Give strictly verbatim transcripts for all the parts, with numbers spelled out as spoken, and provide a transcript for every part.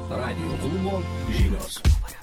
Radio klubo žinios.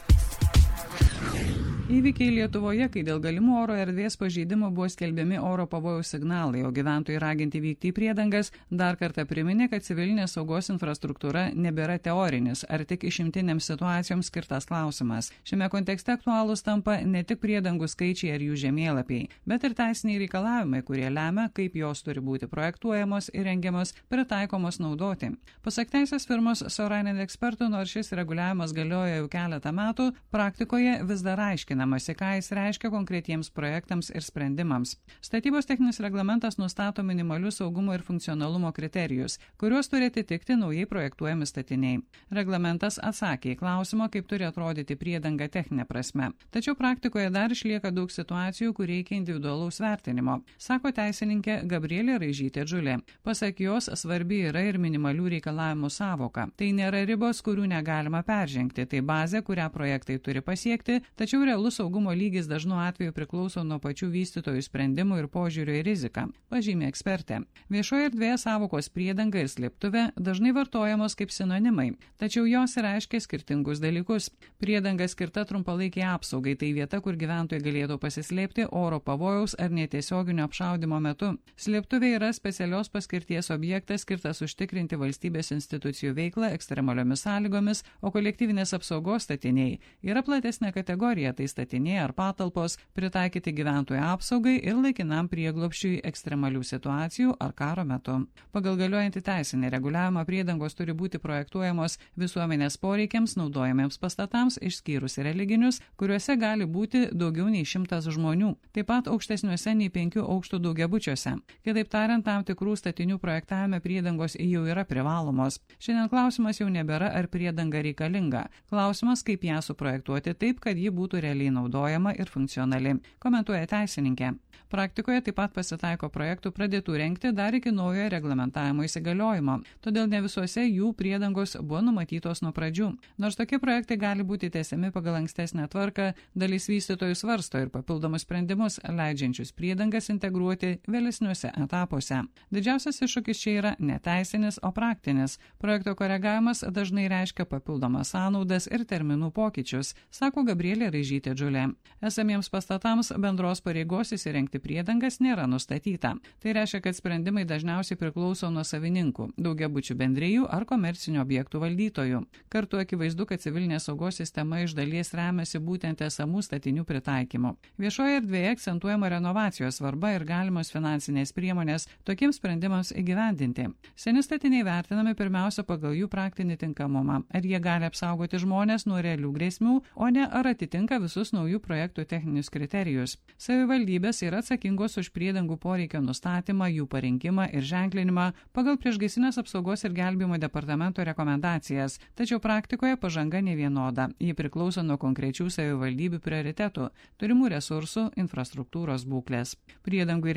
Įvykiai Lietuvoje, kai dėl galimų oro erdvės pažeidimų buvo skelbiami oro pavojaus signalai, o gyventojai raginti vykti į priedangas, dar kartą priminė, kad civilinės saugos infrastruktūra nebėra teorinis ar tik išimtinėms situacijoms skirtas klausimas. Šiame kontekste aktualūs tampa ne tik priedangų skaičiai ar jų žemėlapiai, bet ir teisiniai reikalavimai, kurie lemia, kaip jos turi būti projektuojamos, įrengiamos, pritaikomos naudoti. Pasak teisės firmos Sorainen ekspertų, nors šis reguliavimas galioja jau keletą metų, praktikoje vis dar aiškina, ką jis reiškia konkretiems projektams ir sprendimams. Statybos techninis reglamentas nustato minimalius saugumo ir funkcionalumo kriterijus, kuriuos turi atitikti naujai projektuojami statiniai. Reglamentas atsakė į klausimą, kaip turi atrodyti priedanga techninė prasme. Tačiau praktikoje dar išlieka daug situacijų, kur reikia individualaus vertinimo, sako teisininkė Gabrielė Raižytė Džiulė. Pasak jos, svarbi yra ir minimalių reikalavimų savoka. Tai nėra ribos, kurių negalima peržengti, tai bazė, kurią projektai turi pasiekti, tačiau realus saugumo lygis dažnu atveju priklauso nuo pačių vystytojų sprendimų ir požiūrio į riziką, pažymė ekspertė. Viešoje erdvėje savokos priedanga ir slėptuvė dažnai vartojamos kaip sinonimai, tačiau jos reiškia skirtingus dalykus. Priedanga skirta trumpalaikiai apsaugai, tai vieta, kur gyventojai galėtų pasislėpti oro pavojaus ar netiesioginio apšaudimo metu. Slėptuvė yra specialios paskirties objektas skirtas užtikrinti valstybės institucijų veiklą ekstremaliomis sąlygomis, o kolektyvinės apsaugos statiniai yra platesnė kategorija, tai statiniai ar patalpos pritaikyti gyventojų apsaugai ir laikinam prieglobsčiui ekstremalių situacijų ar karo metu. Pagal galiojantį teisinį reguliavimą priedangos turi būti projektuojamos visuomenės poreikiams naudojamiems pastatams, išskyrus religinius, kuriuose gali būti daugiau nei šimtas žmonių, taip pat aukštesniuose nei penkių aukštų daugiabučiuose. Kitaip tariant, tam tikrų statinių projektavime priedangos jau yra privalomos. Šiandien klausimas jau nebėra, ar priedanga reikalinga. Klausimas, kaip ją suprojektuoti taip, kad ji būtų realiai naudojama ir funkcionali, komentuoja teisininkė. Praktikoje taip pat pasitaiko projektų pradėtų rengti dar iki naujojo reglamentavimo įsigaliojimo, todėl ne visuose jų priedangos buvo numatytos nuo pradžių. Nors tokie projektai gali būti tęsiami pagal ankstesnę tvarką, dalis vystytojų svarsto ir papildomus sprendimus, leidžiančius priedangas integruoti vėlesniuose etapuose. Didžiausias iššūkis čia yra ne teisinis, o praktinis. Projekto koregavimas dažnai reiškia papildomas sąnaudas ir terminų pokyčius, sako Gabrielė Raižytė Džiulė. Esamiems pastatams bendros pareigos įsirengti priedangas nėra nustatyta. Tai reiškia, kad sprendimai dažniausiai priklauso nuo savininkų, daugiabučių bendrijų ar komercinių objektų valdytojų. Kartu akivaizdu, kad civilinės saugos sistema iš dalies remiasi būtent esamų statinių pritaikymu. Viešoje erdvėje akcentuojama renovacijos svarba ir galimos finansinės priemonės tokiems sprendimams įgyvendinti. Seni statiniai vertinami pirmiausia pagal jų praktinį tinkamumą, ar jie gali apsaugoti žmonės nuo realių grėsmių, o ne ar atitinka visus naujų projektų techninius kriterijus. Savivaldybės yra atsakingos už priedangų poreikio nustatymą, jų parinkimą ir ženklinimą pagal priešgaisrinės apsaugos ir gelbėjimo departamento rekomendacijas, tačiau praktikoje pažanga nevienoda. Ji priklauso nuo konkrečių savivaldybių prioritetų, turimų resursų, infrastruktūros būklės. Priedangų